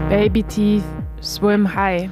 Baby Teeth, Swim High.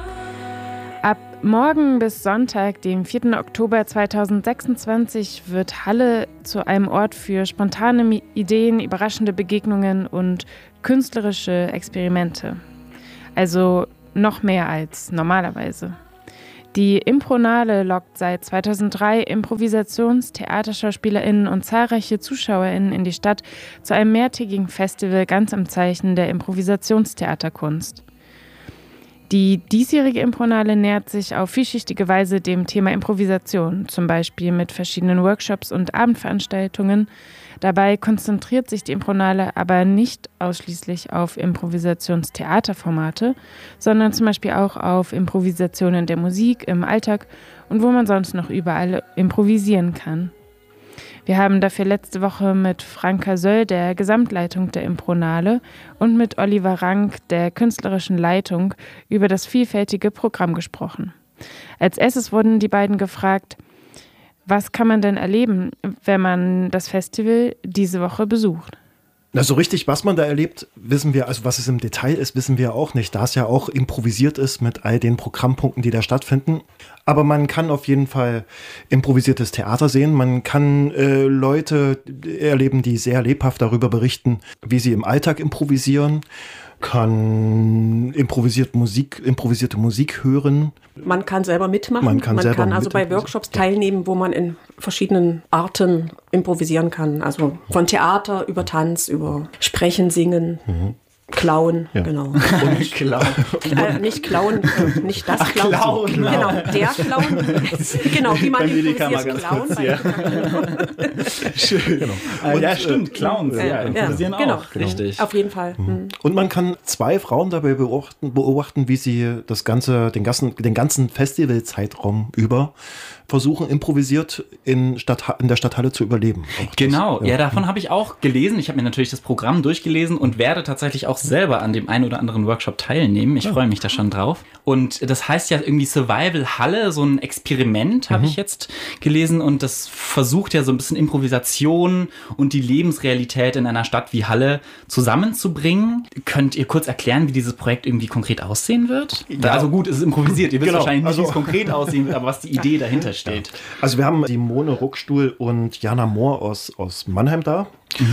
Ab morgen bis Sonntag, dem 4. Oktober 2026, wird Halle zu einem Ort für spontane Ideen, überraschende Begegnungen und künstlerische Experimente. Also noch mehr als normalerweise. Die Impronale lockt seit 2003 Improvisations-, TheaterschauspielerInnen und zahlreiche ZuschauerInnen in die Stadt zu einem mehrtägigen Festival ganz im Zeichen der Improvisationstheaterkunst. Die diesjährige Impronale nähert sich auf vielschichtige Weise dem Thema Improvisation, zum Beispiel mit verschiedenen Workshops und Abendveranstaltungen. Dabei konzentriert sich die Impronale aber nicht ausschließlich auf Improvisationstheaterformate, sondern zum Beispiel auch auf Improvisationen der Musik im Alltag und wo man sonst noch überall improvisieren kann. Wir haben dafür letzte Woche mit Franka Söll, der Gesamtleitung der Impronale, und mit Oliver Rank, der künstlerischen Leitung, über das vielfältige Programm gesprochen. Als erstes wurden die beiden gefragt, was kann man denn erleben, wenn man das Festival diese Woche besucht? Na, so richtig, was man da erlebt, wissen wir, also was es im Detail ist, wissen wir auch nicht, da es ja auch improvisiert ist mit all den Programmpunkten, die da stattfinden. Aber man kann auf jeden Fall improvisiertes Theater sehen. Man kann Leute erleben, die sehr lebhaft darüber berichten, wie sie im Alltag improvisieren. Kann improvisierte Musik hören. Man kann selber mitmachen. Man kann also bei Workshops teilnehmen, wo man in verschiedenen Arten improvisieren kann. Also von Theater über Tanz, über Sprechen, Singen. Klauen, ja. Genau. Und Klauen. Nicht klauen, nicht das Klauen. Genau, der Klauen. Genau, wie man improvisiert klauen. Ja. Schön. Genau. Ja, stimmt, Clowns. Ja, improvisieren genau. Auch. Richtig. Auf jeden Fall. Und man kann 2 Frauen dabei beobachten, wie sie den ganzen Festivalzeitraum über versuchen, improvisiert in der Stadthalle zu überleben. Genau, ja, davon habe ich auch gelesen. Ich habe mir natürlich das Programm durchgelesen und werde tatsächlich auch selber an dem einen oder anderen Workshop teilnehmen. Ich freue mich da schon drauf. Und das heißt ja irgendwie Survival Halle, so ein Experiment, habe ich jetzt gelesen. Und das versucht ja so ein bisschen Improvisation und die Lebensrealität in einer Stadt wie Halle zusammenzubringen. Könnt ihr kurz erklären, wie dieses Projekt irgendwie konkret aussehen wird? Ja. Also gut, es ist improvisiert. Ihr wisst wahrscheinlich nicht, wie es konkret aussehen wird, aber was die Idee dahinter steht. Also wir haben die Mone Ruckstuhl und Jana Mohr aus Mannheim da.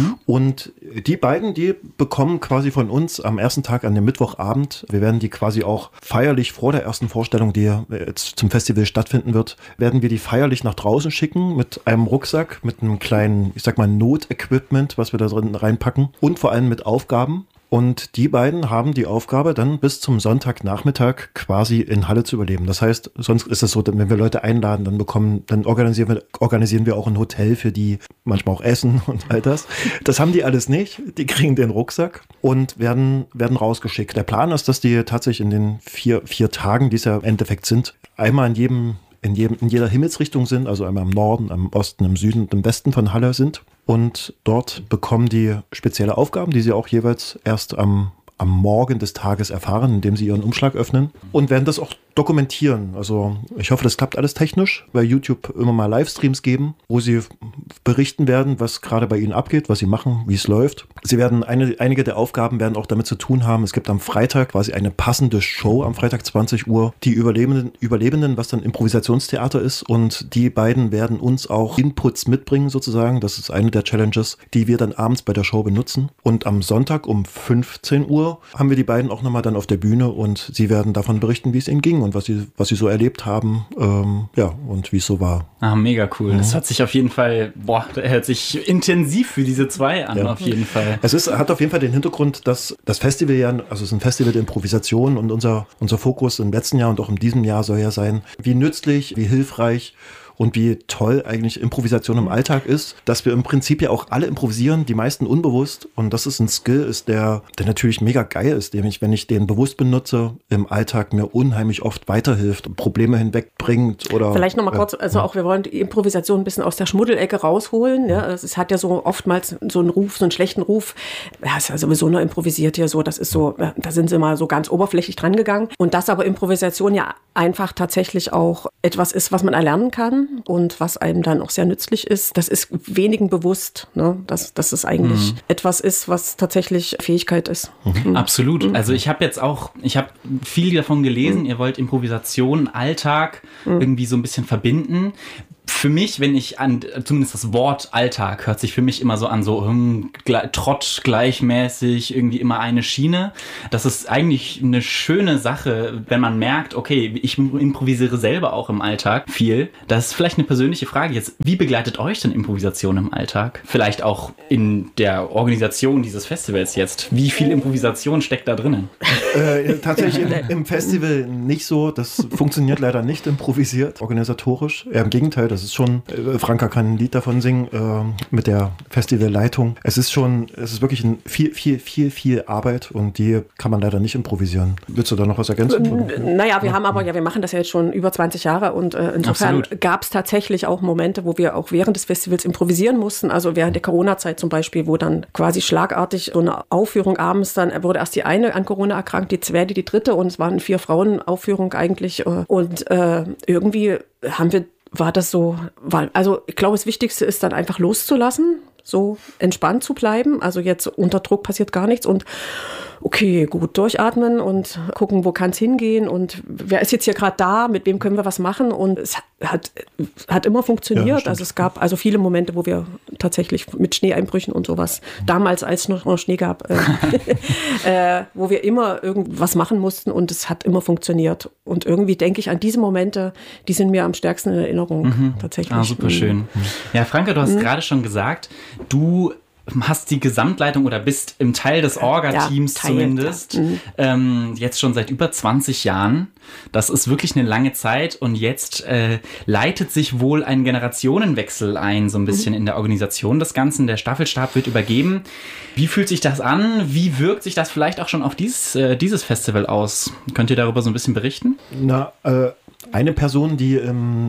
Und die beiden, die bekommen quasi von uns am ersten Tag, an dem Mittwochabend, wir werden die quasi auch feierlich vor der ersten Vorstellung, die jetzt zum Festival stattfinden wird, werden wir die feierlich nach draußen schicken mit einem Rucksack, mit einem kleinen, ich sag mal, Notequipment, was wir da drin reinpacken und vor allem mit Aufgaben. Und die beiden haben die Aufgabe, dann bis zum Sonntagnachmittag quasi in Halle zu überleben. Das heißt, sonst ist es so, wenn wir Leute einladen, dann organisieren wir auch ein Hotel für die, manchmal auch Essen und all das. Das haben die alles nicht. Die kriegen den Rucksack und werden rausgeschickt. Der Plan ist, dass die tatsächlich in den vier Tagen, die es ja im Endeffekt sind, einmal in jeder Himmelsrichtung sind, also einmal im Norden, im Osten, im Süden und im Westen von Halle sind. Und dort bekommen die spezielle Aufgaben, die sie auch jeweils erst am Morgen des Tages erfahren, indem sie ihren Umschlag öffnen und werden das auch dokumentieren. Also ich hoffe, das klappt alles technisch, bei YouTube immer mal Livestreams geben, wo sie berichten werden, was gerade bei ihnen abgeht, was sie machen, wie es läuft. Sie werden einige der Aufgaben werden auch damit zu tun haben. Es gibt am Freitag quasi eine passende Show, am Freitag 20 Uhr, die Überlebenden, was dann Improvisationstheater ist. Und die beiden werden uns auch Inputs mitbringen sozusagen. Das ist eine der Challenges, die wir dann abends bei der Show benutzen. Und am Sonntag um 15 Uhr haben wir die beiden auch nochmal dann auf der Bühne und sie werden davon berichten, wie es ihnen ging und was sie so erlebt haben, und wie es so war. Ah, mega cool. Das hat sich auf jeden Fall, hört sich intensiv für diese 2 an, auf jeden Fall. Hat auf jeden Fall den Hintergrund, dass das Festival es ist ein Festival der Improvisation und unser Fokus im letzten Jahr und auch in diesem Jahr soll ja sein, wie nützlich, wie hilfreich und wie toll eigentlich Improvisation im Alltag ist, dass wir im Prinzip ja auch alle improvisieren, die meisten unbewusst. Und das ist ein Skill, der natürlich mega geil ist, wenn ich den bewusst benutze, im Alltag mir unheimlich oft weiterhilft, Probleme hinwegbringt oder... Vielleicht nochmal kurz, also auch wir wollen die Improvisation ein bisschen aus der Schmuddelecke rausholen. Ja? Es hat ja so oftmals so einen Ruf, so einen schlechten Ruf. Ja, ist ja sowieso nur improvisiert hier so, das ist so, da sind sie mal so ganz oberflächlich dran gegangen. Und dass aber Improvisation ja einfach tatsächlich auch etwas ist, was man erlernen kann. kann und was einem dann auch sehr nützlich ist, das ist wenigen bewusst, ne? Dass es eigentlich etwas ist, was tatsächlich Fähigkeit ist. Absolut. Also ich habe viel davon gelesen, ihr wollt Improvisation, Alltag irgendwie so ein bisschen verbinden. Für mich, wenn ich zumindest das Wort Alltag hört sich für mich immer so an, so Trott gleichmäßig, irgendwie immer eine Schiene. Das ist eigentlich eine schöne Sache, wenn man merkt, okay, ich improvisiere selber auch im Alltag viel. Das ist vielleicht eine persönliche Frage jetzt. Wie begleitet euch denn Improvisation im Alltag? Vielleicht auch in der Organisation dieses Festivals jetzt. Wie viel Improvisation steckt da drinnen? Tatsächlich im Festival nicht so. Das funktioniert leider nicht improvisiert, organisatorisch. Im Gegenteil, das ist schon, Franka kann ein Lied davon singen mit der Festivalleitung. Es ist wirklich viel Arbeit und die kann man leider nicht improvisieren. Willst du da noch was ergänzen? Naja, wir machen das ja jetzt schon über 20 Jahre und insofern gab es tatsächlich auch Momente, wo wir auch während des Festivals improvisieren mussten. Also während der Corona-Zeit zum Beispiel, wo dann quasi schlagartig so eine Aufführung abends, dann wurde erst die eine an Corona erkrankt, die zweite, die dritte und es waren 4 Frauen-Aufführungen eigentlich und irgendwie war das so, also ich glaube, das Wichtigste ist dann einfach loszulassen, so entspannt zu bleiben. Also jetzt unter Druck passiert gar nichts und okay, gut, durchatmen und gucken, wo kann es hingehen und wer ist jetzt hier gerade da, mit wem können wir was machen und es hat immer funktioniert. Ja, also es gab also viele Momente, wo wir tatsächlich mit Schneeeinbrüchen und sowas, damals als es noch Schnee gab, wo wir immer irgendwas machen mussten und es hat immer funktioniert. Und irgendwie denke ich an diese Momente, die sind mir am stärksten in Erinnerung tatsächlich. Ah, super schön. Ja, Franka, du hast gerade schon gesagt, du hast die Gesamtleitung oder bist im Teil des Orga-Teams zumindest, jetzt schon seit über 20 Jahren. Das ist wirklich eine lange Zeit und jetzt leitet sich wohl ein Generationenwechsel ein, so ein bisschen in der Organisation des Ganzen. Der Staffelstab wird übergeben. Wie fühlt sich das an? Wie wirkt sich das vielleicht auch schon auf dieses Festival aus? Könnt ihr darüber so ein bisschen berichten? Eine Person, die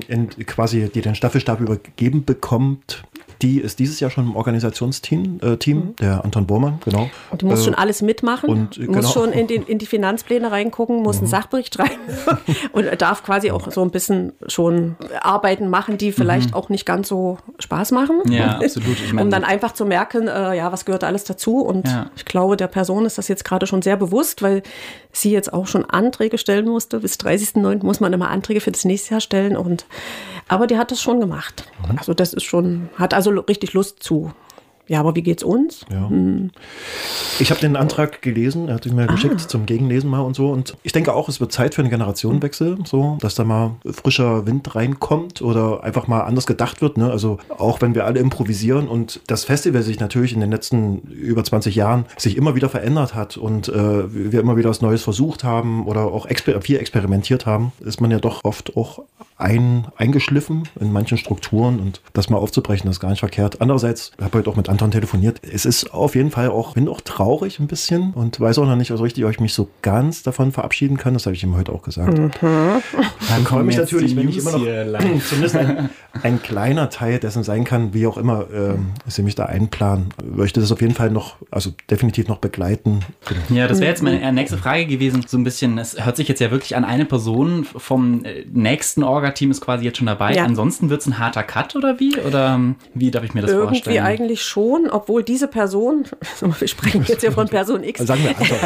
den Staffelstab übergeben bekommt, die ist dieses Jahr schon im Organisationsteam, der Anton Bormann, genau. Und du musst schon alles mitmachen, musst schon in die Finanzpläne reingucken, musst einen Sachbericht schreiben und darf quasi auch so ein bisschen schon Arbeiten machen, die vielleicht auch nicht ganz so Spaß machen. Ja, absolut. Um dann einfach zu merken, was gehört alles dazu. Und ich glaube, der Person ist das jetzt gerade schon sehr bewusst, weil sie jetzt auch schon Anträge stellen musste. Bis 30.09. muss man immer Anträge für das nächste Jahr stellen. Aber die hat das schon gemacht. Also das ist schon, hat also richtig Lust zu. Ja, aber wie geht's uns? Ja. Ich habe den Antrag gelesen, er hat ihn mir geschickt zum Gegenlesen mal und so. Und ich denke auch, es wird Zeit für einen Generationenwechsel, so, dass da mal frischer Wind reinkommt oder einfach mal anders gedacht wird. Ne? Also auch wenn wir alle improvisieren und das Festival sich natürlich in den letzten über 20 Jahren sich immer wieder verändert hat und wir immer wieder was Neues versucht haben oder auch viel experimentiert haben, ist man ja doch oft auch eingeschliffen in manchen Strukturen und das mal aufzubrechen, ist gar nicht verkehrt. Andererseits, ich habe heute auch mit Anton telefoniert, es ist auf jeden Fall bin auch traurig ein bisschen und weiß auch noch nicht so richtig, ob ich mich so ganz davon verabschieden kann. Das habe ich ihm heute auch gesagt. Dann freue mich natürlich, wenn ich immer noch zumindest ein kleiner Teil dessen sein kann, wie auch immer sie mich da einplanen. Möchte das auf jeden Fall definitiv noch begleiten. Ja, das wäre jetzt meine nächste Frage gewesen. So ein bisschen, es hört sich jetzt ja wirklich an eine Person vom nächsten Orga-Team ist quasi jetzt schon dabei. Ja. Ansonsten wird es ein harter Cut oder wie? Oder wie darf ich mir das vorstellen? Irgendwie eigentlich schon, obwohl diese Person, wir sprechen jetzt ja von Person X, sagen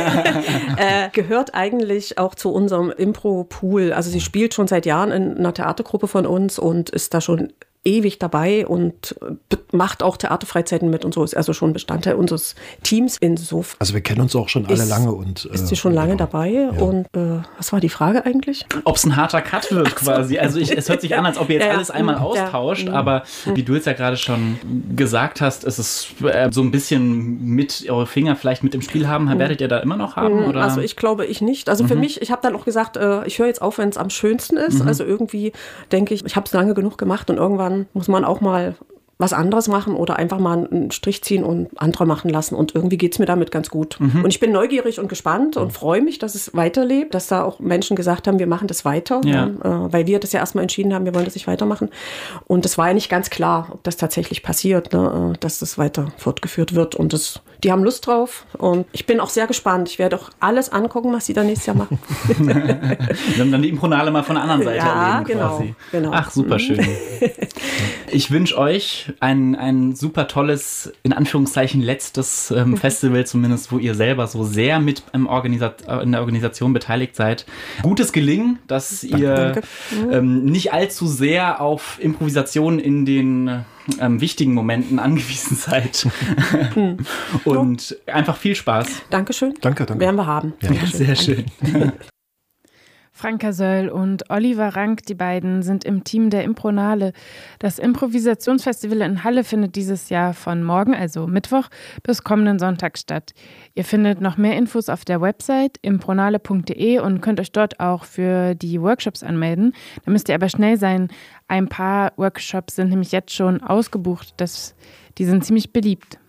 wir gehört eigentlich auch zu unserem Impro-Pool. Also sie spielt schon seit Jahren in einer Theatergruppe von uns und ist da schon ewig dabei und macht auch Theaterfreizeiten mit und so, ist also schon Bestandteil unseres Teams. Insofern. Also wir kennen uns auch schon alle lange. Und ist sie schon lange dabei und was war die Frage eigentlich? Ob es ein harter Cut wird quasi. Also es hört sich an, als ob ihr jetzt alles einmal austauscht, aber wie du jetzt ja gerade schon gesagt hast, ist es so ein bisschen mit eure Finger vielleicht mit im Spiel haben. Werdet ihr da immer noch haben? Oder? Also ich glaube, ich nicht. Also für mich, ich habe dann auch gesagt, ich höre jetzt auf, wenn es am schönsten ist. Also irgendwie denke ich habe es lange genug gemacht und irgendwann muss man auch mal was anderes machen oder einfach mal einen Strich ziehen und andere machen lassen. Und irgendwie geht es mir damit ganz gut. Und ich bin neugierig und gespannt und freue mich, dass es weiterlebt, dass da auch Menschen gesagt haben, wir machen das weiter, weil wir das ja erstmal entschieden haben, wir wollen das nicht weitermachen. Und es war ja nicht ganz klar, ob das tatsächlich passiert, ne, dass das weiter fortgeführt wird. Und die haben Lust drauf und ich bin auch sehr gespannt. Ich werde auch alles angucken, was sie da nächstes Jahr machen. Wir haben dann die Impronale mal von der anderen Seite erleben quasi. Genau. Ach, super schön. Ich wünsche euch ein super tolles, in Anführungszeichen, letztes Festival zumindest, wo ihr selber so sehr mit in der Organisation beteiligt seid. Gutes Gelingen, dass ihr nicht allzu sehr auf Improvisation in den wichtigen Momenten angewiesen seid. Und einfach viel Spaß. Dankeschön. Danke. Werden wir haben. Ja, sehr schön. Franka Söll und Oliver Rank, die beiden sind im Team der Impronale. Das Improvisationsfestival in Halle findet dieses Jahr von morgen, also Mittwoch, bis kommenden Sonntag statt. Ihr findet noch mehr Infos auf der Website impronale.de und könnt euch dort auch für die Workshops anmelden. Da müsst ihr aber schnell sein. Ein paar Workshops sind nämlich jetzt schon ausgebucht. Die sind ziemlich beliebt.